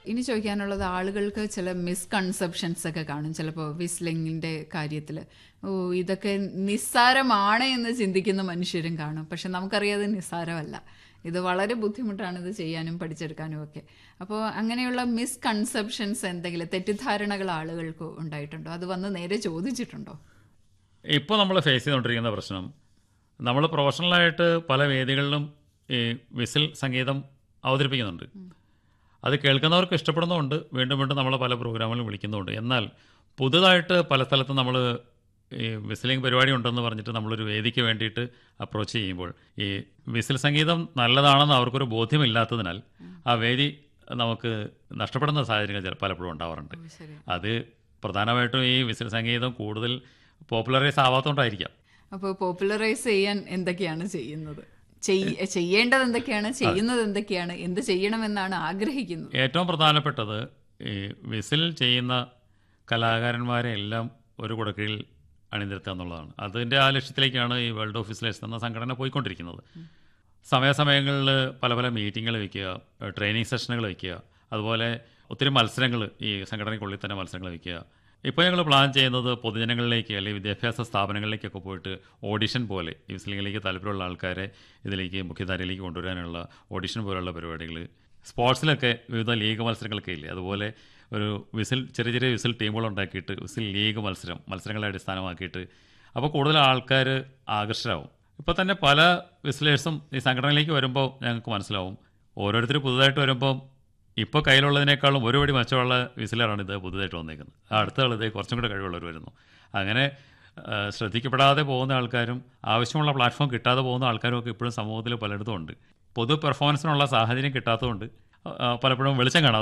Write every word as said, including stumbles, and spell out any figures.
ഇനി ചോദിക്കാനുള്ളത്, ആളുകൾക്ക് ചില മിസ്കൺസെപ്ഷൻസ് ഒക്കെ കാണും ചിലപ്പോൾ വിസ്ലിങ്ങിൻ്റെ കാര്യത്തിൽ. ഓ, ഇതൊക്കെ നിസ്സാരമാണ് എന്ന് ചിന്തിക്കുന്ന മനുഷ്യരും കാണും. പക്ഷെ നമുക്കറിയാതെ നിസ്സാരമല്ല, ഇത് വളരെ ബുദ്ധിമുട്ടാണ് ഇത് ചെയ്യാനും പഠിച്ചെടുക്കാനും ഒക്കെ. അപ്പോൾ അങ്ങനെയുള്ള മിസ്കൺസെപ്ഷൻസ്, എന്തെങ്കിലും തെറ്റിദ്ധാരണകൾ ആളുകൾക്ക് ഉണ്ടായിട്ടുണ്ടോ? അത് വന്ന് നേരെ ചോദിച്ചിട്ടുണ്ടോ? ഇപ്പോൾ നമ്മൾ ഫേസ് ചെയ്തുകൊണ്ടിരിക്കുന്ന പ്രശ്നം, നമ്മൾ പ്രൊഫഷണലായിട്ട് പല വേദികളിലും ഈ വിസിൽ സംഗീതം അവതരിപ്പിക്കുന്നുണ്ട്. അത് കേൾക്കുന്നവർക്ക് ഇഷ്ടപ്പെടുന്നതുകൊണ്ട് വീണ്ടും വീണ്ടും നമ്മൾ പല പ്രോഗ്രാമുകളും വിളിക്കുന്നുണ്ട്. എന്നാൽ പുതുതായിട്ട് പല സ്ഥലത്തും നമ്മൾ ഈ വിസിലിംഗ് പരിപാടി ഉണ്ടെന്ന് പറഞ്ഞിട്ട് നമ്മളൊരു വേദിക്ക് വേണ്ടിയിട്ട് അപ്രോച്ച് ചെയ്യുമ്പോൾ ഈ വിസിൽ സംഗീതം നല്ലതാണെന്ന് അവർക്കൊരു ബോധ്യമില്ലാത്തതിനാൽ ആ വേദി നമുക്ക് നഷ്ടപ്പെടുന്ന സാഹചര്യങ്ങൾ പലപ്പോഴും ഉണ്ടാവാറുണ്ട്. അത് പ്രധാനമായിട്ടും ഈ വിസിൽ സംഗീതം കൂടുതൽ പോപ്പുലറൈസ് ആവാത്തതുകൊണ്ടായിരിക്കാം. അപ്പോൾ പോപ്പുലറൈസ് ചെയ്യാൻ എന്തൊക്കെയാണ് ചെയ്യുന്നത്? ചെയ്യേണ്ടത് എന്തൊക്കെയാണ്, ചെയ്യുന്നത് എന്തൊക്കെയാണ്, എന്ത് ചെയ്യണമെന്നാണ് ആഗ്രഹിക്കുന്നത്? ഏറ്റവും പ്രധാനപ്പെട്ടത് ഈ വിസിൽ ചെയ്യുന്ന കലാകാരന്മാരെ എല്ലാം ഒരു കുടക്കീഴിൽ അണിനിരത്തുക എന്നുള്ളതാണ്. അതിൻ്റെ ആ ലക്ഷ്യത്തിലേക്കാണ് ഈ വേൾഡ് ഓഫ് വിസിലേഴ്സ് എന്ന സംഘടന പോയിക്കൊണ്ടിരിക്കുന്നത്. സമയാസമയങ്ങളിൽ പല പല മീറ്റിങ്ങുകൾ വയ്ക്കുക, ട്രെയിനിങ് സെഷനുകൾ വയ്ക്കുക, അതുപോലെ ഒത്തിരി മത്സരങ്ങൾ ഈ സംഘടനയ്ക്കുള്ളിൽ തന്നെ മത്സരങ്ങൾ വയ്ക്കുക. ഇപ്പോൾ ഞങ്ങൾ പ്ലാൻ ചെയ്യുന്നത് പൊതുജനങ്ങളിലേക്ക് അല്ലെങ്കിൽ വിദ്യാഭ്യാസ സ്ഥാപനങ്ങളിലേക്കൊക്കെ പോയിട്ട് ഓഡിഷൻ പോലെ ഈ വിസിലിംഗിലേക്ക് താല്പര്യമുള്ള ആൾക്കാരെ ഇതിലേക്ക് മുഖ്യധാരയിലേക്ക് കൊണ്ടുവരാനുള്ള ഓഡിഷൻ പോലുള്ള പരിപാടികൾ. സ്പോർട്സിലൊക്കെ വിവിധ ലീഗ് മത്സരങ്ങളൊക്കെ ഇല്ലേ, അതുപോലെ ഒരു വിസിൽ ചെറിയ ചെറിയ വിസിൽ ടീമുകൾ ഉണ്ടാക്കിയിട്ട് വിസിൽ ലീഗ് മത്സരം മത്സരങ്ങളെ അടിസ്ഥാനമാക്കിയിട്ട് അപ്പോൾ കൂടുതൽ ആൾക്കാർ ആകർഷകരാകും. ഇപ്പോൾ തന്നെ പല വിസിലേഴ്സും ഈ സംഘടനയിലേക്ക് വരുമ്പോൾ ഞങ്ങൾക്ക് മനസ്സിലാവും, ഓരോരുത്തർ പുതുതായിട്ട് വരുമ്പോൾ ഇപ്പോൾ കയ്യിലുള്ളതിനേക്കാളും ഒരുപടി മെച്ചമുള്ള വിസിലറാണ് ഇത് പുതുതായിട്ട് വന്നേക്കുന്നത്. അടുത്ത ആളിത് കുറച്ചും കൂടെ കഴിവുള്ളവർ വരുന്നു. അങ്ങനെ ശ്രദ്ധിക്കപ്പെടാതെ പോകുന്ന ആൾക്കാരും ആവശ്യമുള്ള പ്ലാറ്റ്ഫോം കിട്ടാതെ പോകുന്ന ആൾക്കാരും ഒക്കെ ഇപ്പോഴും സമൂഹത്തിൽ പലയിടത്തും ഉണ്ട്. പൊതു പെർഫോമൻസിനുള്ള സാഹചര്യം കിട്ടാത്തതുകൊണ്ട് പലപ്പോഴും വെളിച്ചം കാണാതെ